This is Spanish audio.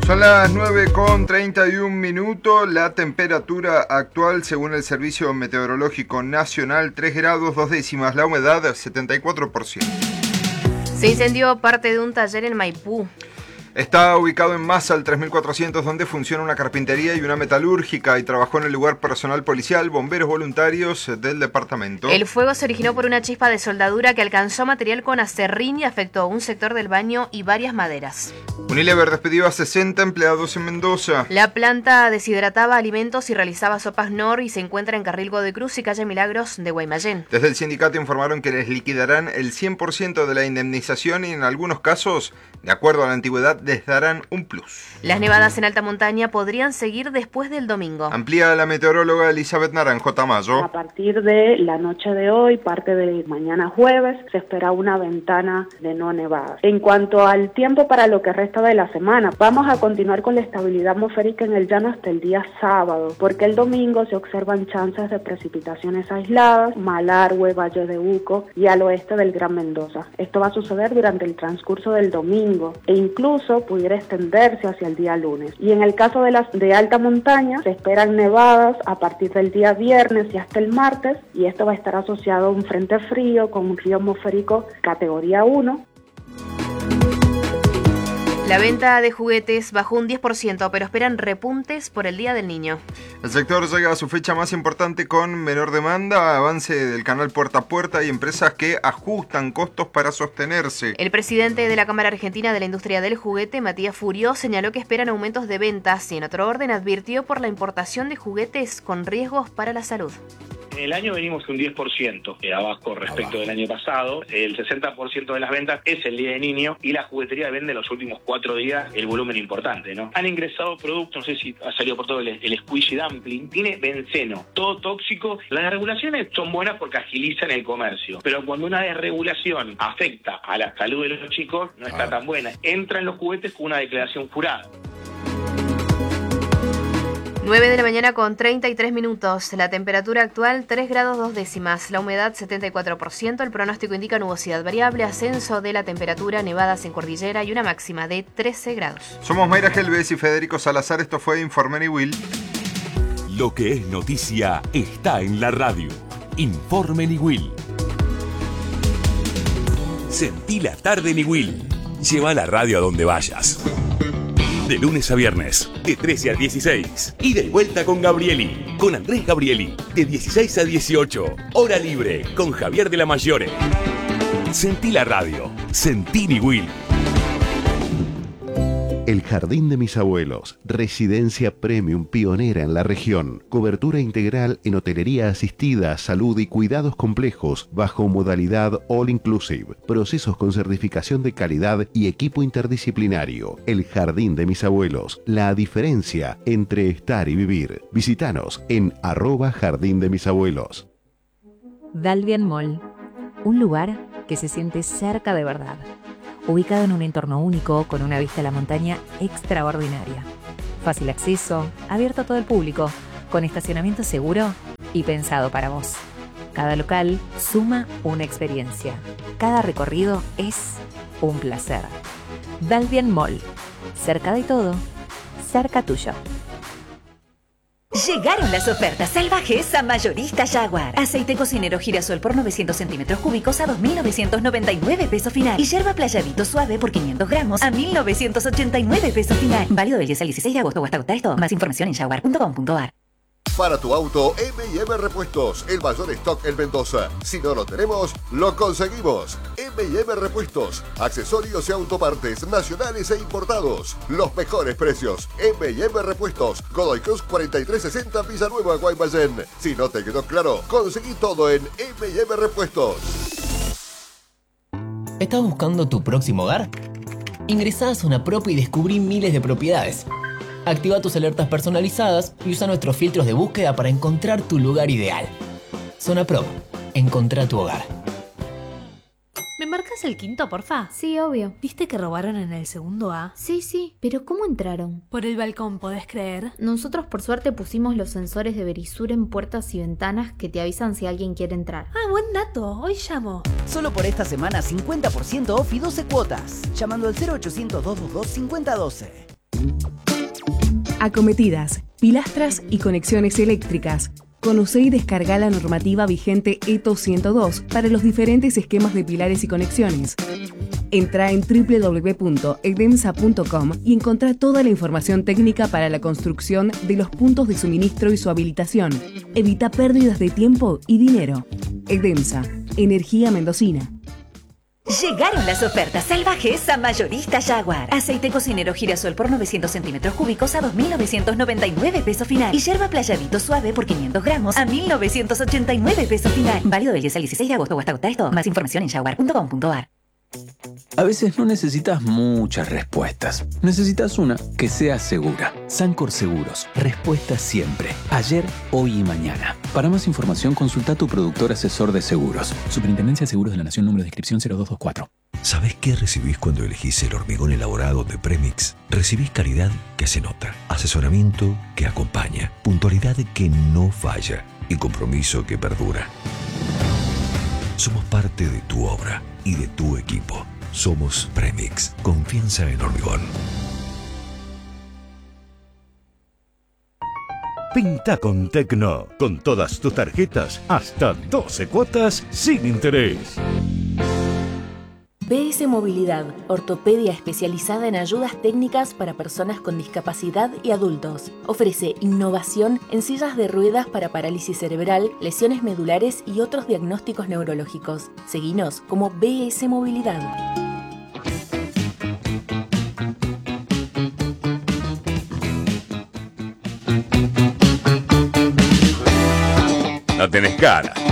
Son las 9:31. La temperatura actual, según el Servicio Meteorológico Nacional, 3 grados 2 décimas. La humedad, 74%. Se incendió parte de un taller en Maipú. Está ubicado en Masal 3400, donde funciona una carpintería y una metalúrgica, y trabajó en el lugar personal policial, bomberos voluntarios del departamento. El fuego se originó por una chispa de soldadura que alcanzó material con acerrín y afectó un sector del baño y varias maderas. Unilever despidió a 60 empleados en Mendoza. La planta deshidrataba alimentos y realizaba sopas Knorr y se encuentra en Carril Godoy Cruz y calle Milagros de Guaymallén. Desde el sindicato informaron que les liquidarán el 100% de la indemnización y en algunos casos, de acuerdo a la antigüedad, les darán un plus. Las nevadas en alta montaña podrían seguir después del domingo. Amplía la meteoróloga Elizabeth Naranjo Tamayo. A partir de la noche de hoy, parte de mañana jueves, se espera una ventana de no nevadas. En cuanto al tiempo para lo que resta de la semana, vamos a continuar con la estabilidad atmosférica en el llano hasta el día sábado, porque el domingo se observan chances de precipitaciones aisladas, Malargüe, Valle de Uco y al oeste del Gran Mendoza. Esto va a suceder durante el transcurso del domingo e incluso pudiera extenderse hacia el día lunes. Y en el caso de las de alta montaña, se esperan nevadas a partir del día viernes y hasta el martes, y esto va a estar asociado a un frente frío con un río atmosférico categoría 1. La venta de juguetes bajó un 10%, pero esperan repuntes por el Día del Niño. El sector llega a su fecha más importante con menor demanda, avance del canal puerta a puerta y empresas que ajustan costos para sostenerse. El presidente de la Cámara Argentina de la Industria del Juguete, Matías Furió, señaló que esperan aumentos de ventas y en otro orden advirtió por la importación de juguetes con riesgos para la salud. En el año venimos un 10% abajo respecto del año pasado. El 60% de las ventas es el Día de Niño y la juguetería vende los últimos 4 días el volumen importante, ¿no? Han ingresado productos, no sé si ha salido por todo el squishy dumpling, tiene benceno, todo tóxico. Las regulaciones son buenas porque agilizan el comercio, pero cuando una desregulación afecta a la salud de los chicos, no está tan buena. Entran los juguetes con una declaración jurada. 9 de la mañana con 33 minutos. La temperatura actual 3 grados 2 décimas. La humedad 74%. El pronóstico indica nubosidad variable, ascenso de la temperatura, nevadas en cordillera y una máxima de 13 grados. Somos Mayra Helves y Federico Salazar. Esto fue Informe Niwil. Lo que es noticia está en la radio. Informe Niwil. Sentí la tarde Niwil. Lleva la radio a donde vayas. De lunes a viernes, de 13 a 16. Ida y vuelta con Gabrieli, con Andrés Gabrieli, de 16 a 18. Hora libre, con Javier de la Mayore. Sentí la radio, sentí Niwil. El Jardín de mis abuelos, residencia premium pionera en la región, cobertura integral en hotelería asistida, salud y cuidados complejos bajo modalidad all inclusive, procesos con certificación de calidad y equipo interdisciplinario. El Jardín de mis abuelos, la diferencia entre estar y vivir. Visítanos en @Jardín de mis abuelos. Dalvian Mall, un lugar que se siente cerca de verdad. Ubicado en un entorno único, con una vista a la montaña extraordinaria. Fácil acceso, abierto a todo el público, con estacionamiento seguro y pensado para vos. Cada local suma una experiencia. Cada recorrido es un placer. Dalvian Mall, cerca de todo, cerca tuyo. Llegaron las ofertas salvajes a Mayorista Jaguar. Aceite cocinero girasol por 900 centímetros cúbicos a 2.999 pesos final. Y yerba playadito suave por 500 gramos a 1.989 pesos final. Válido del 10 al 16 de agosto o hasta agotar esto. Más información en jaguar.com.ar. Para tu auto, M&M Repuestos, el mayor stock en Mendoza. Si no lo tenemos, lo conseguimos. M&M Repuestos, accesorios y autopartes nacionales e importados. Los mejores precios. M&M Repuestos, Godoy Cruz 4360 Villanueva, Guaymallén. Si no te quedó claro, conseguí todo en M&M Repuestos. ¿Estás buscando tu próximo hogar? Ingresá a Zona Prop y descubrí miles de propiedades. Activa tus alertas personalizadas y usa nuestros filtros de búsqueda para encontrar tu lugar ideal. Zona Pro. Encontrá tu hogar. ¿Me marcas el quinto, porfa? Sí, obvio. ¿Viste que robaron en el segundo A? Sí, pero ¿cómo entraron? Por el balcón, ¿podés creer? Nosotros por suerte pusimos los sensores de Verisur en puertas y ventanas que te avisan si alguien quiere entrar. Ah, buen dato. Hoy llamo. Solo por esta semana 50% off y 12 cuotas. Llamando al 0800 222 5012. Acometidas, pilastras y conexiones eléctricas. Conoce y descarga la normativa vigente ETO 102 para los diferentes esquemas de pilares y conexiones. Entra en www.edemsa.com y encontrá toda la información técnica para la construcción de los puntos de suministro y su habilitación. Evita pérdidas de tiempo y dinero. Edemsa, energía mendocina. Llegaron las ofertas salvajes a Mayorista Jaguar. Aceite cocinero girasol por 900 centímetros cúbicos a 2.999 pesos final. Y yerba playadito suave por 500 gramos a 1.989 pesos final. Válido del 10 al 16 de agosto o hasta agotar esto. Más información en jaguar.com.ar. A veces no necesitas muchas respuestas. Necesitas una que sea segura. Sancor Seguros. Respuesta siempre. Ayer, hoy y mañana. Para más información, consulta a tu productor asesor de seguros. Superintendencia de Seguros de la Nación, número de inscripción 0224. ¿Sabés qué recibís cuando elegís el hormigón elaborado de Premix? Recibís calidad que se nota, asesoramiento que acompaña, puntualidad que no falla y compromiso que perdura. Somos parte de tu obra y de tu equipo. Somos Premix. Confianza en hormigón. Pinta con Tecno. Con todas tus tarjetas, hasta 12 cuotas sin interés. BS Movilidad, ortopedia especializada en ayudas técnicas para personas con discapacidad y adultos. Ofrece innovación en sillas de ruedas para parálisis cerebral, lesiones medulares y otros diagnósticos neurológicos. Seguinos como BS Movilidad. No tenés cara.